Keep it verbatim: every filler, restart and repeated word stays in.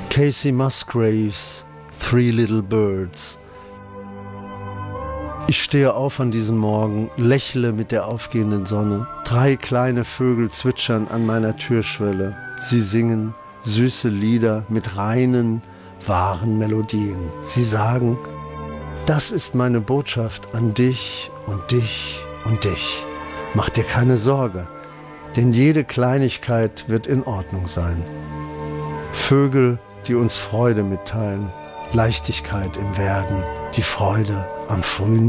Casey Musgraves, Three Little Birds. Ich stehe auf an diesem Morgen, lächle mit der aufgehenden Sonne. Drei kleine Vögel zwitschern an meiner Türschwelle. Sie singen süße Lieder mit reinen, wahren Melodien. Sie sagen, das ist meine Botschaft an dich und dich und dich. Mach dir keine Sorge, denn jede Kleinigkeit wird in Ordnung sein. Vögel, die uns Freude mitteilen, Leichtigkeit im Werden, die Freude am frühen